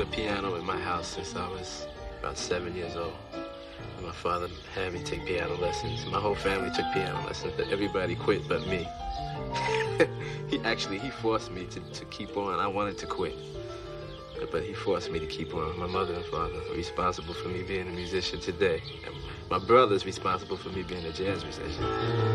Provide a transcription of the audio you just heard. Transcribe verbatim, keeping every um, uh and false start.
a piano in my house since I was about seven years old. My father had me take piano lessons. My whole family took piano lessons, but everybody quit but me. he actually, he forced me to, to keep on. I wanted to quit, but, but he forced me to keep on. My mother and father are responsible for me being a musician today. And my brother's responsible for me being a jazz musician.